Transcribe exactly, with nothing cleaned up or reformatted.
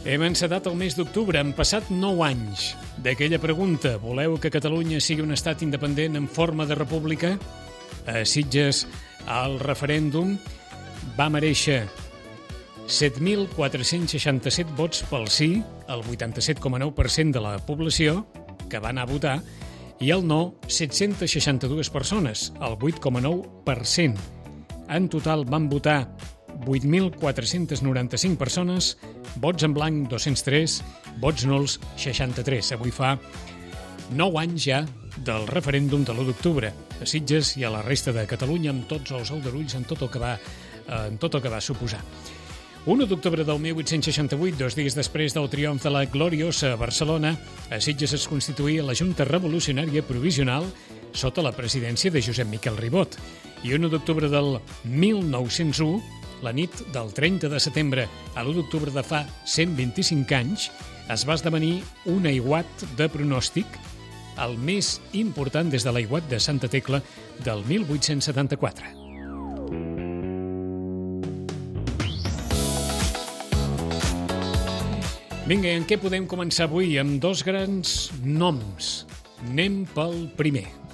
Hem encetat el mes d'octubre, han passat nou anys d'aquella pregunta: voleu que Catalunya sigui un estat independent en forma de república? A Sitges, el referèndum va merèixer set mil quatre-cents seixanta-set vots pel sí, el vuitanta-set coma nou per cent de la població que va anar a votar, i el no, set-cents seixanta-dues persones, el vuit coma nou per cent. En total van votar vuit mil quatre-cents noranta-cinc persones, vots en blanc dos-cents tres, vots nuls seixanta-tres. Avui fa nou anys ja del referèndum de l'u d'octubre a Sitges i a la resta de Catalunya, amb tots els aldarulls, en tot el que va, en tot el que va suposar. un d'octubre del mil vuit-cents seixanta-vuit, dos dies després del triomf de la gloriosa Barcelona, a Sitges es constituïa la Junta Revolucionària Provisional sota la presidència de Josep Miquel Ribot. I un d'octubre del mil nou-cents u, la nit del trenta de setembre a l'u d'octubre de fa cent vint-i-cinc anys, es va esdevenir un aiguat de pronòstic, el més important des de l'aiguat de Santa Tecla del mil vuit-cents setanta-quatre. Vinga, en què podem començar avui? Amb dos grans noms. Anem pel primer.